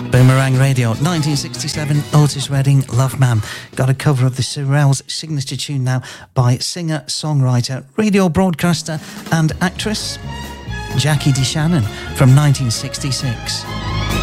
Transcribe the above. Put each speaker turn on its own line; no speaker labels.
Boomerang Radio, 1967, Otis Redding, Love Man. Got a cover of the Surreal's signature tune now by singer, songwriter, radio broadcaster and actress Jackie DeShannon from 1966.